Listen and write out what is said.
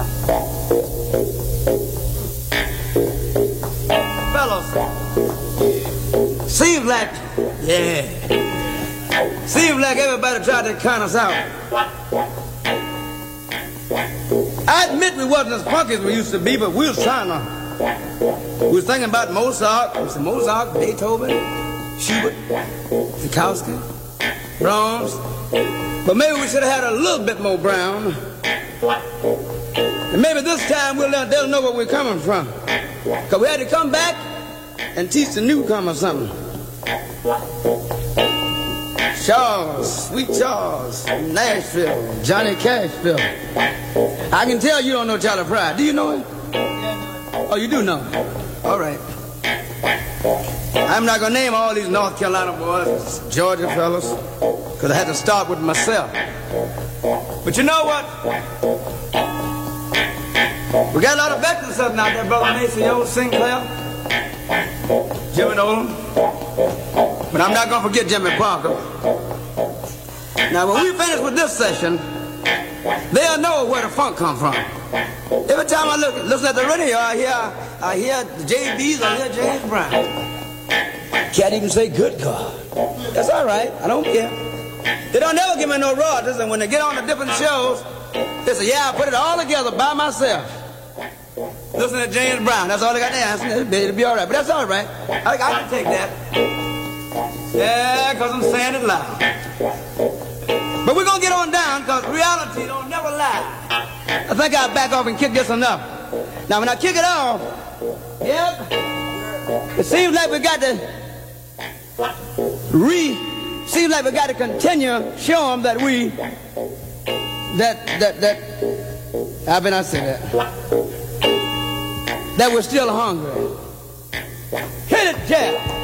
Fellas, seems like, seems like everybody tried to count us out. I admit we wasn't as funky as we used to be, but we was trying to. We was thinking about Mozart, Beethoven, Schubert, Tchaikovsky, Brahms. But maybe we should have had a little bit more Brown. And maybe this time they'll know where we're coming from. Because we had to come back and teach the newcomers something. Charles, Sweet Charles, Nashville, Johnny Cashville. I can tell you don't know Charlie Pride. Do you know him? Oh, you do know him. All right. I'm not going to name all these North Carolina boys, Georgia fellas, because I had to start with myself. But you know what? We got a lot of veterans up out there, Brother Maceo, Sinclair, Jimmy Nolan. But I'm not going to forget Jimmy Parker. Now, when we finish with this session, they'll know where the funk come from. Every time I listen at the radio, I hear the JBs, I hear James Brown. Can't even say good God. That's all right. I don't care. They don't never give me no royalties, and when they get on the different shows, they say, yeah, I put it all together by myself. Listen to James Brown. That's all they got to answer. It'll be all right. But that's all right. I can take that. Yeah, because I'm saying it loud. But we're going to get on down because reality don't never lie. I think I'll back off and kick this enough. Now, when I kick it off, it seems like we got to continue show them that how can I say that we're still hungry. Hit it, Jack.